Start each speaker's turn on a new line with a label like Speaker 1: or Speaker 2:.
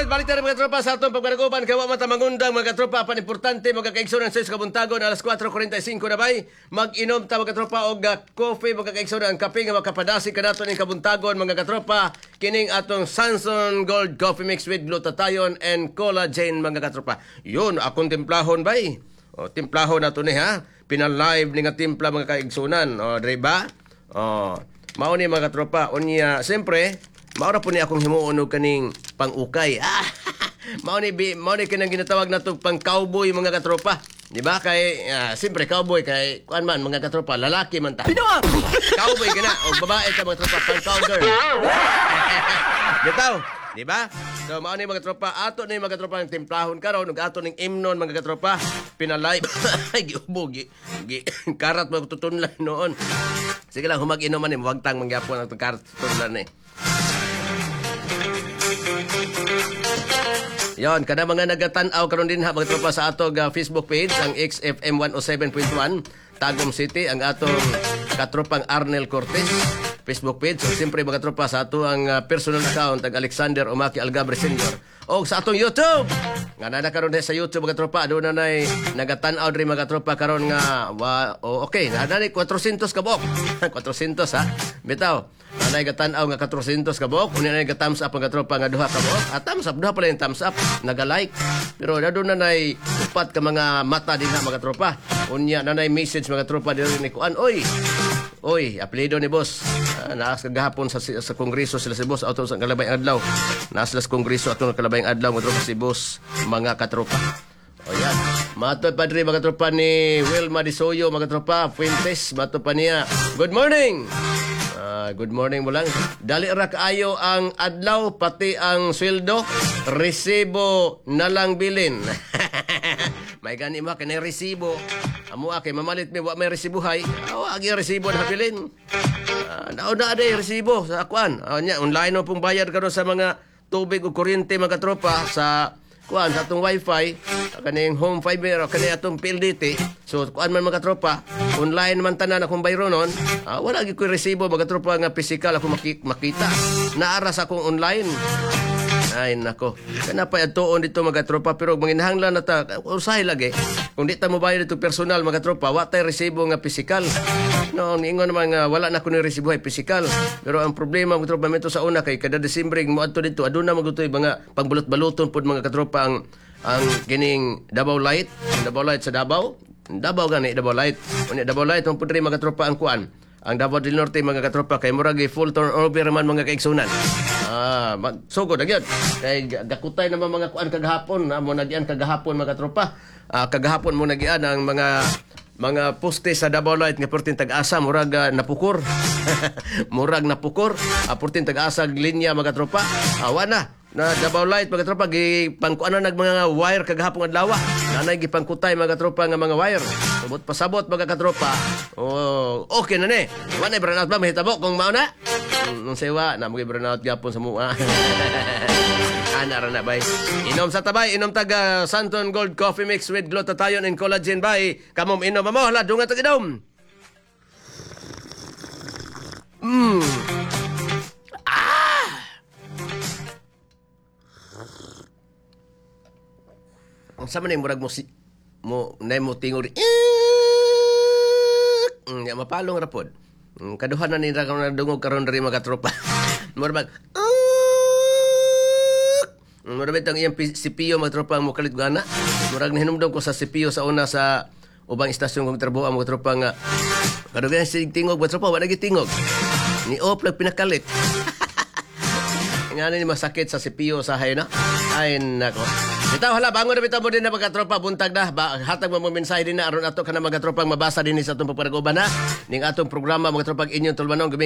Speaker 1: Alright, balik tayo mga tropa sa atong pagpanaguban. Kawa mata mangundang mga tropa. Panimportante mga kaigsunan sa kabuntagon. Alas 4:45 na bay. Mag-inom ta mga tropa og coffee mga kaigsunan. Ang kape nga makapadasi ka nato ning kabuntagon mga katropa. Kining atong Samson Gold Coffee Mix with glutathione and collagen mga katropa. Yun, akong timplahon bay. O, timplahon na to ni ha. Pinalive ni nga timpla mga kaigsunan. O, diba? O, mao ni mga katropa. Unya, siyempre, maura po ni akong himuon og kaning pang-ukay. Mao ni kanang ginatawag nato pang-cowboy mga katropa. Di ba? Kay, siyempre, cowboy. Kay, kuan man, mga katropa, lalaki man ta. Pinuang! Cowboy ka na. O babae ka mga tropa, pang-cowgirl. Gitaw. Di ba? So, mao ni mga tropa. Ato ni mga tropa ng timplahon karon ug ato ning imnon mga katropa. Pinalive. Ay, giubog. Karat mo tutunlan noon. Sige lang, humag-inom man ni. Huwag tang mangyapon ang karat tutunlan eh. Yon, kada mga nagatanaw karon din ha mga tropa sa atong Facebook page ang XFM 107.1 Tagum City ang atong katropang Arnel Cortez Facebook page. So, siyempre mga tropa sa ato ang personal account ang Alexander Umaki Algabre Sr. O sa atong YouTube. Nga na karon sa YouTube mga tropa aduna nay nagatanaw diri mga tropa karon nga okay, na 400 ka buok. 400 ha. Bitaw. Anay gatan-aw nga 400 ka buok, unya nay ga-thumbs up ang tropa nga duha ka buok. Thumbs up duha pala yung thumbs up, naga-like. Pero dadon na nay upat ka mga mata din ha mga tropa. Unya nanay message mga tropa diri ni kuan, Oy, apelyido ni boss. Naas kagahapon sa kongreso sila si boss ato sa kalabayang adlaw. Naas sila sa kongreso ato sa kalabayang adlaw mga tropa si boss mga katropa. O yan. Matod pa diri mga tropa ni Wilma Disoyo mga tropa Fuentes. Matod pa niya. Good morning. Good morning mo lang. Dali ra kaayo ang adlaw pati ang sweldo. Resibo na lang bilin. May gani mo kini resibo. Amo kay mamalit mi wa may resibuhay. Agi resibo na bilin. Nauna day resibo sa akuan. Nya online mo pong bayad karon sa mga tubig ug kuryente mga tropa sa kuan sa atong wifi kaning home fiber o kani atong PLDT. So kuan man mga tropa online man tanan akong bayro nun. Wala gyud ko resibo mga tropa nga physical ako makita. Naara sa akong online. Ay nako. Kana pa atuon dito mga tropa pero manginahanglan na ta usahay lagi. Kung di ta mo bayad dito personal mga tropa, wa tay resibo nga physical. No, ningon naman nga wala na ko ni resibo ay physical. Pero ang problema mga tropa mento sa una kay kada Disyembre mo adto dito aduna magutoy mga pangbulut-baluton pud mga katropa ang gining Davao Light, Davao Light sa Davao. Davao gani Davao Light. Unya Davao Light ang pudri mga katropa ang kuan. Ang Davao del Norte mga katropa kay murag full turnover man mga kaigsunan. Sugod nagyod. Kay gakutay naman mga kuan kagahapon, mo nagian kagahapon mga katropa. Kagahapon mo nagian ang mga poste sa Davao Light nga pertin tag-asa murag napukor. Murag napukor. Pertin tag-asa linya mga tropa. Awa na Davao Light mga tropa gi pangkuan na mga wire kagahapon adlaw. Nanay gi pangkutay mga tropa nga mga wire. Subot pasabot mga katropa. Okay na ni. Wala na brownout ba mahitabo kung mao na? Nung sewa na mo brownout gyapon sa mua. Ana ra na bay. Inom sa tabay, inom taga Samson Gold Coffee Mix with glutathione and collagen bay. Kamom inom mo hala dungan tag idom. Ang sama na yung murag mo tingog ya mapalong rapod. Kaduhan na nila kung nadungog karon dari mga tropa. Murag murag ang iyang CPU mga tropa mo kalit gana. Murag nahinumdom ko sa CPU sa una sa ubang istasyon kong trabaho ang mga tropa nga kadugan si tingog mga tropa wala gitingog. Ni off lang pinakalit. Nga ni masakit sa CPU sa hay na. Ay nako. Bitaw hala bangon na bitaw mo din na mga tropa buntag na hatag mo mensahe din na aron ato kana mga tropang mabasa din sa atong pagpanaguban na ning atong programa mga tropang inyong tulmanon